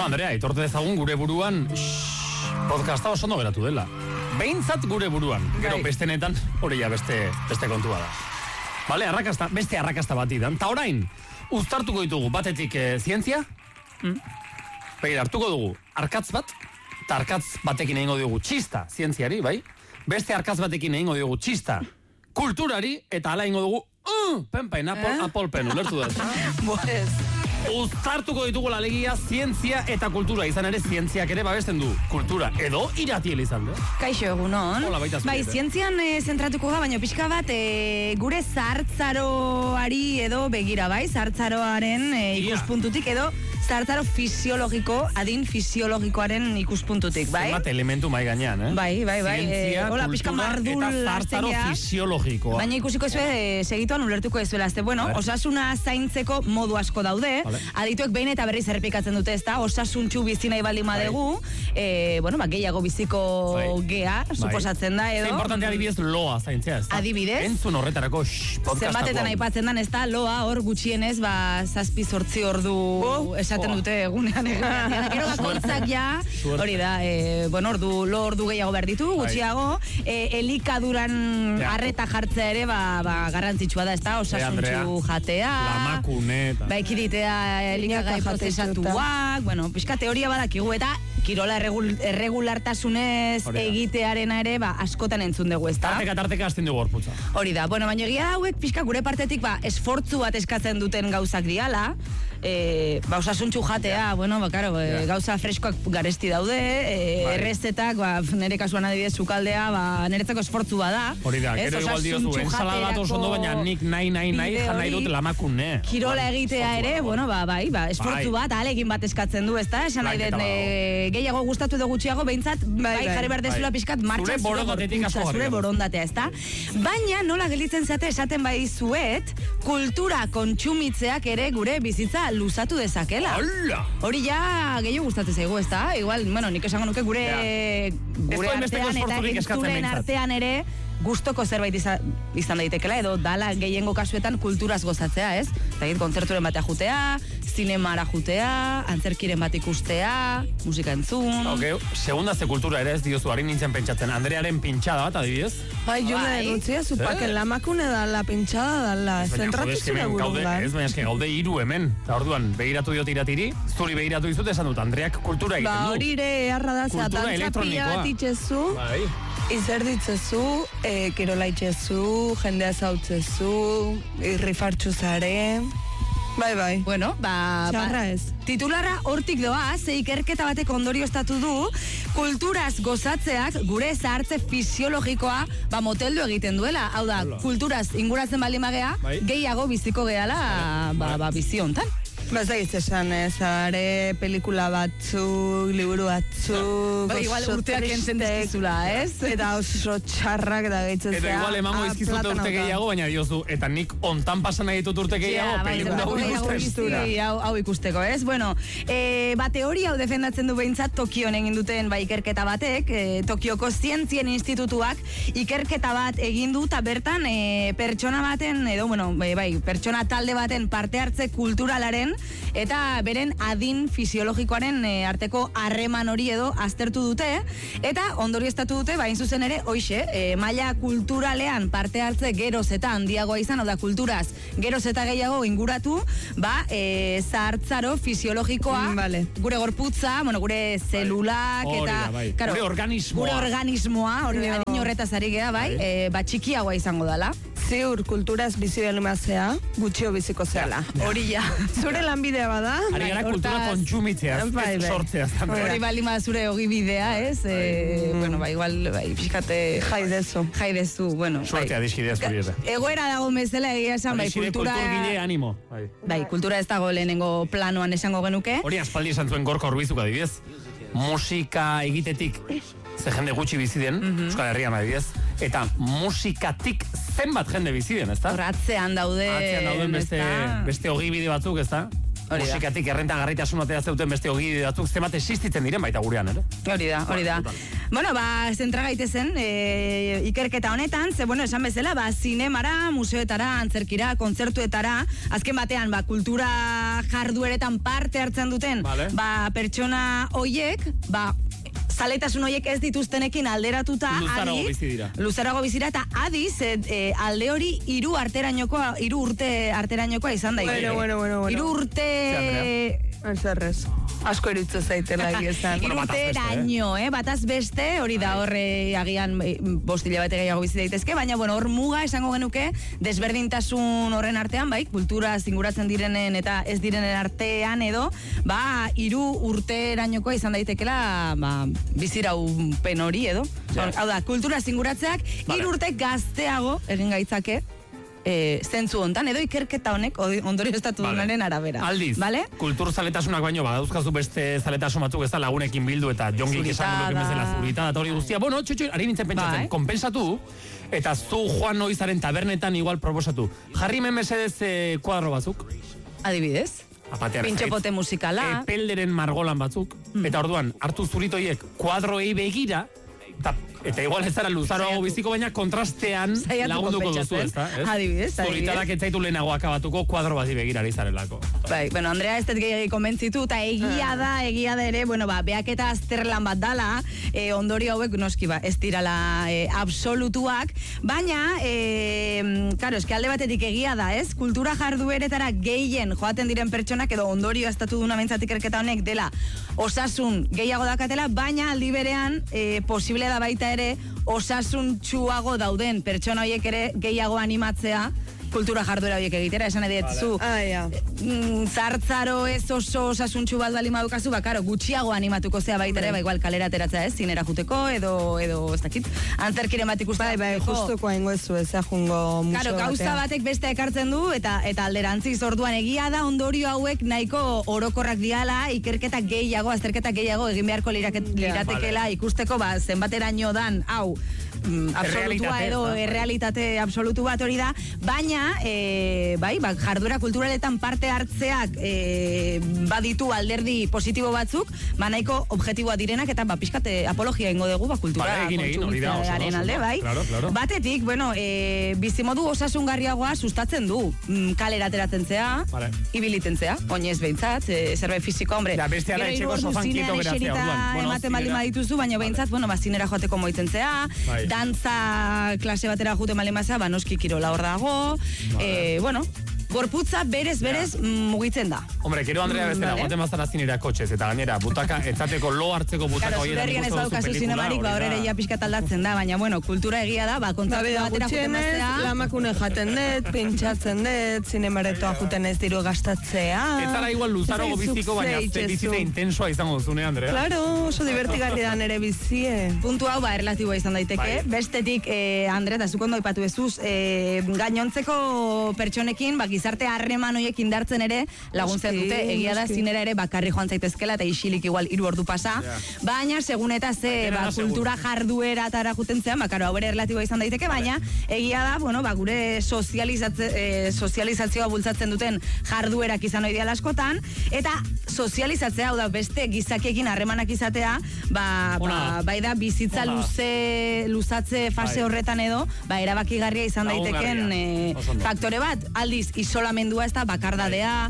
Andrea, itorte dezagun gure buruan podcasta oso ondo geratu dela. Behintzat gure buruan. Gero bestenetan hori ja beste kontua da. Bale, beste arrakasta bat idan. Ta orain, uztartuko ditugu batetik zientzia. Begira, hartuko dugu arkatz bat, eta arkatz batekin egingo dugu txista zientziari, bai? Beste arkatz batekin egingo dugu txista kulturari, eta hala egingo dugu penpain, apolpen, ulertu da. Uztartuko ditugu alegia zientzia eta kultura, izan ere zientziak ere babesten du kultura, edo iratiel izan du. Kaixo, egunon. Bai, zientzian zentratuko da, baina pixka bat gure zahartzaroari edo begira, bai, zahartzaroaren ikuspuntutik edo zahartzaro adin fisiologikoaren ikuspuntutik, bai? Zenbat elementu mai gainean, eh? Bai. Zientzia, kultura eta zahartzaro fisiologikoa. Baina ikusiko ezue, segituan ulertuko ezuela, osasuna zaintzeko modu asko daude, adituek behin eta berriz errepikatzen dute, ez da, osasuntxu bizi nahi baldin badegu, gehiago biziko gea, suposatzen da, edo. Zer importante adibidez loa zaintzea, ez da? Adibidez. Entzun horretarako podcastakoa. Zenbatetan aipatzen dan, ez da, loa hor gutxienez, 7-8 ordu esaten dute egunean. Gero bakoitzak ja, hori da, lo ordu gehiago behar ditu, gutxiago, elikaduran arreta jartzea ere, garrantzitsua da, ez da, osasuntxu jatea. Lamakune. Ekiditea elikagai prozesatuak, pixka teoria badakigu, eta kirola erregulartasunez egitearena ere, askotan entzun dugu, ez da? Tarteka hasten dugu gorputza. Hori da, baina egia hauek pixka gure partetik, esfortzu bat eskatzen duten gauzak diala, osasuntxu jatea, gauza freskoak garesti daude, errezetak, nire kasuan adibidez sukaldea, niretzako esfortzu bada. Hori da, gero igual diozu, ensalada bat oso ondo, baina nik nahi janai dut lamakune. Kirola egitea ere, esfortzu bat, alegin bat eskatzen du, ez da? Esan nahi den, gehiago gustatu edo gutxiago, behintzat, jarri behar dezula pixkat, martxan zure borondatea, ez da? Baina, nola gelitzen zate esaten bai zuet, kultura kontsumitzeak ere gure bizitza luzatu dezakela. Hori ja gehiago gustatzen zaigu, ez da? Igual, nik esango nuke gure artean eta entzulen artean ere gustoko zerbait izan daitekela, edo dala gehiengo kasuetan kulturaz gozatzea, ez? Zagit, kontzerturen batea jutea, zinemara jutea, antzerkiren bat ikustea, musika entzun. Segunda ze kultura ere ez diozu, harin nintzen pentsatzen, Andrearen pintxada bat, adibidez? Juna erutzia, zupaken lamakune dala, pintxada dala, zentratu zure burungan. Ez, baina eski gaude 3 hemen, eta orduan, begiratu diot iratiri, zuri begiratu dizut, esan dut, Andreak kultura egiten du. Hori ere, harra da, kultura elektronikoa. Izerditzezu, kirola itxezu, jendea zautzezu, irrifartxu zare. Bai. Txarra ez. Titularra hortik doa, ze ikerketa batek ondorioztatu du, kulturaz gozatzeak gure zahartze fisiologikoa moteldu egiten duela. Hau da, kulturaz inguratzen baldin magea, gehiago biziko gehala bizi hontan. Bazaiz esan, zare pelikula batzuk, liburu batzuk, igual urteak entzen dizkizula, ez? Eta oso txarrak da gehitzen zea. Eta igual emango izkizute urte gehiago, baina diozu, eta nik ontan pasan nahi ditut urte gehiago, pelikula hau ikusteko, ez? Teoria hau defendatzen du behintzat Tokion egin duten ikerketa batek, Tokioko Zientzien Institutuak ikerketa bat egin du, eta bertan pertsona baten, edo, pertsona talde baten parte hartze kulturalaren eta beren adin fisiologikoaren arteko harreman hori edo aztertu dute, eta ondorioztatu dute, hain zuzen ere, hoixe, maila kulturalean parte hartze geroz eta handiagoa izan, da kulturaz geroz eta gehiago inguratu, zahartzaro fisiologikoa, gure gorputza, gure zelulak, eta gure organismoa, adin horretaz ari geha, txikiagoa izango dala. Ziur, kulturaz bizi belimazea, gutxio biziko zehala. Hori ja. Zure lanbidea bada. Ari gara kultura kontsumitzea, ez sortzea. Hori balima zure ogibidea, ez? Igual, pixkate... Jaidezu, Suertea dizkidea zuri ere. Egoera dago mezela egia esan, kultura... Kulturgile animo. Kultura ez dago lehenengo planoan esango genuke. Hori aspaldi esan zuen Gorka Urbizuk adibidez. Musika egitetik, ze jende gutxi bizi den, Euskal Herrian adibidez, eta musikatik zenbat jende bizi den, ezta? Atzean dauden beste ogibide batzuk, ezta? musikatik errentagarritasun atera zeuten beste ogibide batzuk zenbat existitzen diren baita gurean, ere? Hori da. Bueno, zentra gaitezen ikerketa honetan, ze, bueno, esan bezala, zinemara, museoetara, antzerkira, kontzertuetara, azken batean, kultura jardueretan parte hartzen duten, pertsona hoiek, zaletasun horiek ez dituztenekin alderatuta luzarago bizira eta adiz alde hori 3 urte arterainokoa izan da. Bueno. 3 urte... Zerrez. Asko eritzu zaitela egizan. 3 urteraino, bataz beste, hori da horre agian 5 hilabete gehiago bizi daitezke, baina hor muga esango genuke desberdintasun horren artean, kultura zinguratzen direnen eta ez direnen artean edo, 3 urterainokoa izan daitekela biziraupen hori edo. Hau da, kultura zinguratzeak 3 urte gazteago egin gaitzake zentzu hontan, edo ikerketa honek ondorio estatu dunaren arabera. Aldiz, kultur zaletasunak baino, dauzkazu beste zaletasun batzuk ez da lagunekin bildu eta jongik esan dugu emezela zuritada eta hori guztia. Bueno, ari nintzen pentsatzen, kompensatu, eta zu Juan Noizaren tabernetan igual proposatu. Jarri mesedez kuadro batzuk. Adibidez? Pintxopote musikala. Pelderen margolan batzuk. Eta orduan, hartu zuritoiek kuadroei begira, eta igual ez zara luzaroago biziko, baina kontrastean lagunduko duzu, ez da? Adibidez. Zuritarak ez zaitu lehenago akabatuko kuadro bati begirari zarelako. Andrea ez gehiagik konbentzitu, eta egia da ere, beak eta azterlan bat dala, ondorio hauek noski ez dirala absolutuak, baina, karo, eski alde batetik egia da, ez? Kultura jardueretara gehien joaten diren pertsonak, edo ondorio estatu duna mentzatik erketa honek dela osasun gehiago dakatela, baina aldi berean posible da baita ere osasuntsuago dauden pertsona horiek ere gehiago animatzea kultura jarduera horiek egitera, esan edetzu zartzaro ez oso osasuntsu bat bali madukazu, karo, gutxiago animatuko zea baita ere, igual kalera ateratzea ez, zinera juteko, edo ez dakit, antzerkiren bat ikusteko. Justuko haingo ez jungo museo batean. Karo, gauza batek beste ekartzen du, eta alderantziz orduan egia da ondorio hauek nahiko orokorrak diala, ikerketa gehiago, azterketa gehiago egin beharko liratekela ikusteko, zenbateraino dan, hau, absolutua edo errealitate absolutu bat hori da, baina jarduera kulturaletan parte hartzeak baditu alderdi positibo batzuk, nahiko objektiboa direnak eta pixkate apologia ingo dugu kultura kontsumitzearen alde, Batetik, bizimodu osasungarriagoa sustatzen du, kalera ateratzen zea, ibiliten zea, oinez behintzat, zerbait fiziko, hombre, gero irgo zinean eserita ematen baldin badituzu, baina behintzat, zinera joateko moitzen zea, dantza klase batera juten baldin bazea, noski kirola hor dago, gorputza berez mugitzen da. Hombre, kero Andrea bestera, guaten bazara zinera kotxez, eta gainera, butaka, etzateko lo hartzeko butaka horietan ikusten duzu pelikula. Karo, zinemarik, horre ya pixkat aldatzen da, baina, kultura egia da, kontzertu batera juten baztea. Lamakune jaten dut, pintxatzen dut, zinemaretoa juten ez diru gastatzea. Ez zara igual luzarogo biziko, baina bizitza intensoa izango duzune, Andrea. Claro, oso divertigarri dan ere bizie. Puntu hau, erlatiboa izan daiteke. Bestetik, Andrea, eta zukondo ipatu bezuz, gainontzeko pertsonekin, gizarte harreman horiek indartzen ere laguntzen dute, egia da zinera ere bakarri joan zaitezkela eta isilik igual 3 ordu pasa, baina segun eta kultura jarduera tara juten zean, hau ere relatiboa izan daiteke, baina egia da, gure sozializazioa bultzatzen duten jarduerak izan oideal askotan, eta sozializatzea, hau da, beste gizakiekin harremanak izatea, bai da bizitza luzatze fase horretan edo, erabakigarria izan daiteken faktore bat, aldiz isolamendua ez da, bakardadea,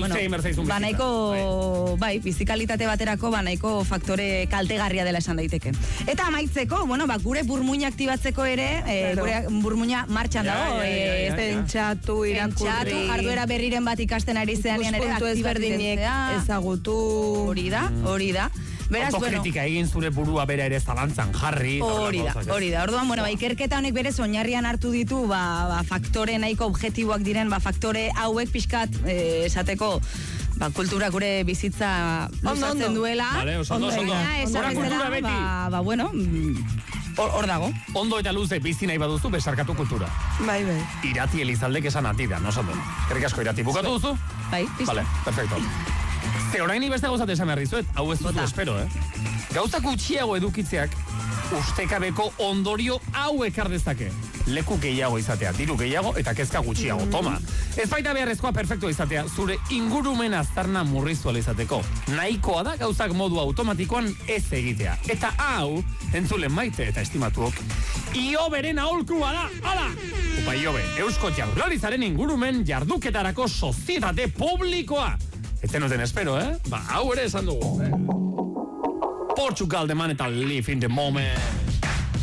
nahiko, fizikalitate baterako, nahiko faktore kaltegarria dela esan daiteke. Eta amaitzeko, gure burmuina aktibatzeko ere, gure burmuina martxan dago, pentsatu, irakurri, jarduera berriren bat ikasten ari zeanean ere, aktibatzen ezagutu, hori da. Autokritika egin zure burua bera ere zalantzan jarri. Hori da. Orduan, ikerketa honek berez oinarrian hartu ditu, faktore nahiko objektiboak diren, faktore hauek pixkat esateko, kultura gure bizitza luzatzen duela. Ondo. Kultura beti. Hor dago. Ondo eta luze bizi nahi baduzu, besarkatu kultura. Bai. Irati Elizaldek esan atida, no sondo. Kerrik asko Irati, bukatu duzu? Bai, piztu. Vale, perfecto. Orain beste gauzat esan behar dizuet, hau ez duzu espero, Gauzak gutxiago edukitzeak ustekabeko ondorio hau ekar dezake. leku gehiago izatea, diru gehiago eta kezka gutxiago, toma. Ez baita beharrezkoa perfektua izatea, zure ingurumen aztarna murriztu izateko. Nahikoa da gauzak modu automatikoan ez egitea. Eta hau, entzulen maite eta estimatuok, Ioberen aholkua da, hala! Upa Iobe, Eusko Jaurlaritzaren ingurumen jarduketarako sozietate publikoa. Eten espero, hau ere esan dugu. Portugal, the man eta live in the moment.